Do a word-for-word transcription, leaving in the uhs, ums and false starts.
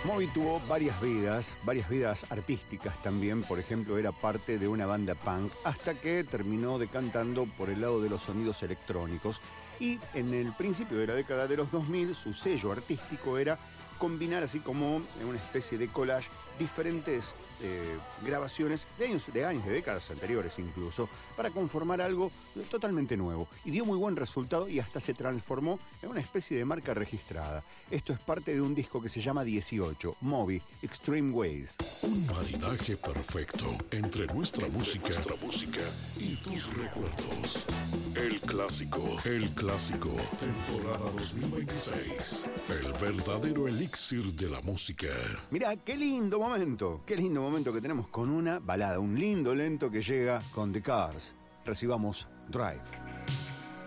Moby tuvo varias vidas, varias vidas artísticas también. Por ejemplo, era parte de una banda punk hasta que terminó decantando por el lado de los sonidos electrónicos. Y en el principio de la década de los dos mil, su sello artístico era combinar, así como en una especie de collage, diferentes eh, grabaciones de años, de años, de décadas anteriores incluso, para conformar algo totalmente nuevo. Y dio muy buen resultado y hasta se transformó en una especie de marca registrada. Esto es parte de un disco que se llama dieciocho, Moby, Extreme Ways. Un maridaje perfecto entre nuestra entre música, nuestra música y tus recuerdos. El clásico, el clásico, temporada dos mil veintiséis. El verdadero elixir de la música. Mirá, qué lindo momento, qué lindo momento que tenemos con una balada, un lindo lento que llega con The Cars. Recibamos Drive.